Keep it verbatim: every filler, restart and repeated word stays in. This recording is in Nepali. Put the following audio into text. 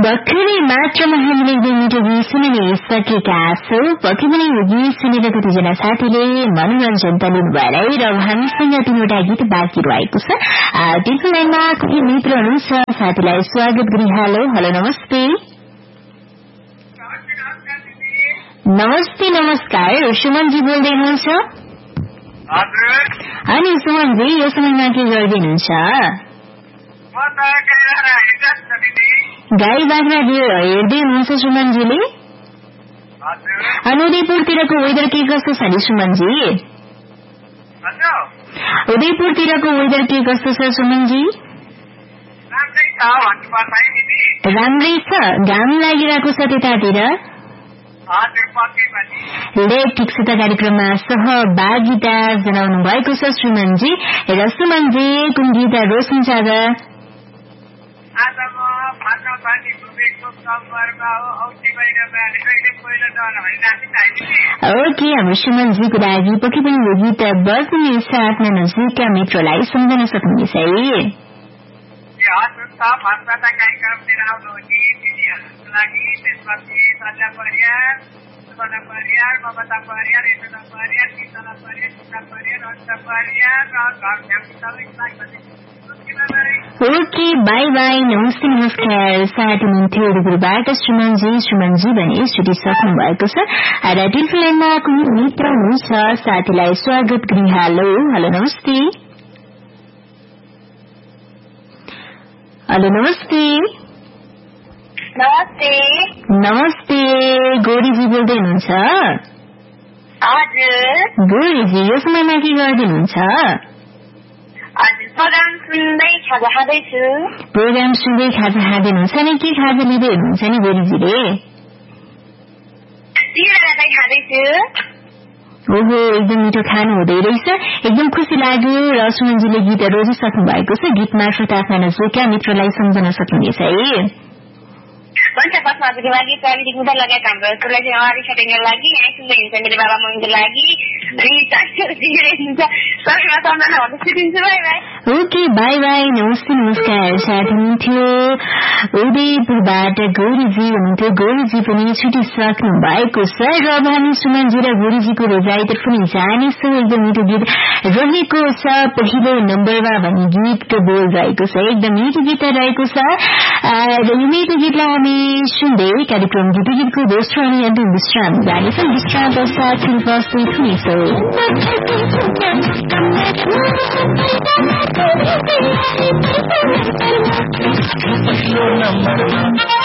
भर्खरै मात्रमा हामीले मिठो गीत सुनिने सकेका छौं। पक्कै पनि यो गीत सुनेर कतिजना साथीले मनोरञ्जन त लिनु भएर र हामीसँग तीनवटा गीत बाँकी रहेको छ। टेलिफोन लाइनमा कोही मित्र हुनुहुन्छ, साथीलाई स्वागत गरिहालो। हेलो, नमस्ते। नमस्ते नमस्कार, सुमनजी बोल्दै हुनुहुन्छ? अनि सुमनजी यो समयमा के गर्दै हुनुहुन्छ? गाई बाख्रा हेर्दै हुनुहुन्छ सुमनजीले? अनि उदयपुरतिरको वेदर के कस्तो छ नि सुमनजी? उदयपुरतिरको वेदर के कस्तो छ सुमनजी? राम्रै छ, घाम लागिरहेको छ त्यतातिर? ले ठिक छ त, कार्यक्रममा सहभागिता जनाउनु भएको छ सुमनजी। र सुमनजी कुन गीत रोज्नुहुन्छ आज? ओके, हाम्रो सुमनजीको लागि पक्कै पनि यो गीत बज्ने साथमा नजिकका मित्रलाई सम्झन सक्नुहुनेछ है। ओके, बाई बाई, नमस्ते नमस्कार। साथी हुनुहुन्थ्यो उदयपुरबाट सुमनजी सुमनजी भने छुटिसक्नु भएको छ। र टेलिफोन लाइनमा कुनै मित्र हुनुहुन्छ, साथीलाई स्वागत गरिहालो। हेलो, नमस्ते। हेलो, नमस्ते। नमस्ते। नमस्ते, गौरीजी बोल्दै हुनुहुन्छ? हजुर। गौरीजी यो समयमा के गर्दिनुहुन्छ? प्रोग्राम सुन्दै खाजा खाँदैछु। प्रोग्राम सुन्दै खाजा खाँदै हुनुहुन्छ नि? के खाजा लिँदै हुनुहुन्छ नि गौरीजीले? ओहो, एकदम मिठो खानु हुँदै रहेछ, एकदम खुसी लाग्यो। र सुमनजीले गीत रोजिसक्नु भएको छ, गीत मार्फत आफ्ना नजिकका मित्रलाई सम्झन सक्नुहुनेछ है। हुन्छ, बसमाको लागि प्राविधिक मुद्दा लगायत हाम्रो कुरालाई चाहिँ अगाडि सार्नको लागि यहाँ सुन्दै हुन्छ मेरो बाबा मम्मीको लागि अनि साथीहरू दिइरहेको हुन्छ सबैमा सम्झना भन्दै छुटिन्छु। By by. Okay, by by, नमस्ते नमस्कार। साथी हुनुहुन्थ्यो उदयपुरबाट गौरीजी हुनुहुन्थ्यो, गौरीजी पनि छुटिसक्नु भएको छ। र अब हामी सुमनजी र गौरीजीको रोजाइतर्फ पनि जानेछौँ। एकदम मिठो गीत रहेको छ, पहिलो नम्बरमा भन्ने गीतको बोल रहेको छ, एकदम मिठो गीत रहेको छ। र यो मिठो गीतलाई हामी सुन्दै कार्यक्रम गीत गीतको दोस्रो अनि अन्तिम विश्राम जानेछौँ। विश्राम पश्चात उपस्थित हुनेछौँ। पहिलो नम्बरमा